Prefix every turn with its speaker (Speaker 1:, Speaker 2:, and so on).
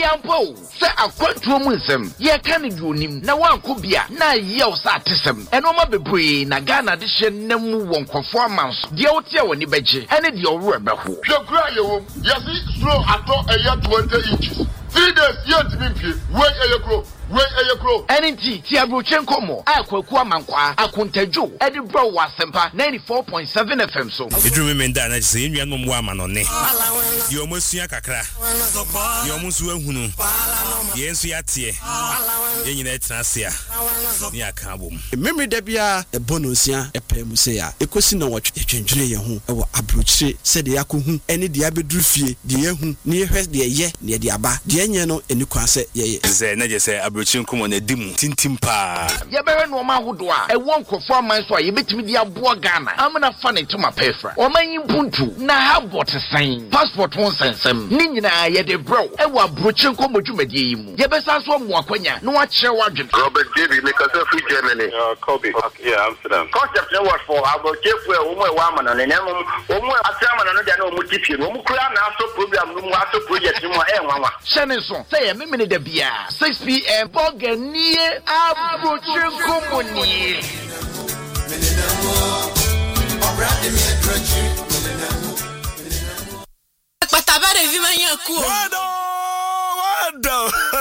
Speaker 1: Yampo, say a quantum, ye can you nim, na one could be a na yell satism, and no more be na Ghana addition nemu won performance, the outia when you beji, and it your rubber who.
Speaker 2: The cry, yes, slow at all a year 20 inches. 3 days, yet me, wait a grow.
Speaker 1: NNT Tiabrochenko mo akwaku amankwa akontajo Edinburgh Wasempa 94.7 FM so
Speaker 3: edwumi menda na se nnuanom wa amanone ye omosua kakra ye omusu ahunu ye nsu yatie ye nyina etrasia ni aka bom
Speaker 4: memre da bia e bonosia epem se ya ekosi na wotwe twendwere ye ho e wo abrochire se de yakohu ene de abeduru fie de yehu ne hwes de ye ne de aba de enye no eni kwa se ye
Speaker 3: ze na je se Chinkumo na dimu tintimpa
Speaker 1: ye bere no ma hodo a e won kofo man so a ye betimi dia boa Ghana amna fa ne to ma pefra o man yimpuntu na ha bot sign passport won sensem ni nyina ye de bro e wa Chinko modwumadie yimu ye besa so mo akwanya no wa kire wadwen
Speaker 2: Robert David make us free Germany Kobe yeah Amsterdam concept no work for Abrochefu e wo mo e wa amana ne nemu wo mo atrama no dia na wo mo tipie no mo kura na aso program no mo aso project no mo e nwanwa
Speaker 1: shene so say ye memene da bia 6 p.m. Boganie Chinko moni
Speaker 5: Patabare vi manhã cu.
Speaker 3: Wado